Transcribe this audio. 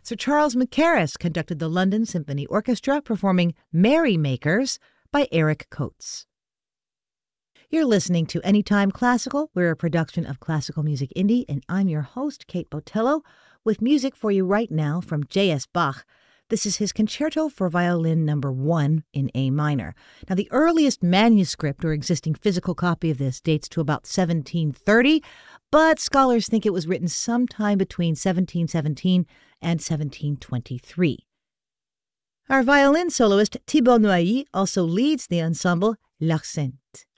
Sir Charles Mackerras conducted the London Symphony Orchestra performing Merrymakers by Eric Coates. You're listening to Anytime Classical. We're a production of Classical Music Indie, and I'm your host, Kate Botello, with music for you right now from J.S. Bach. This is his Concerto for Violin No. 1 in A minor. Now, the earliest manuscript or existing physical copy of this dates to about 1730, but scholars think it was written sometime between 1717 and 1723. Our violin soloist Thibaut Noilly also leads the ensemble L'Accent.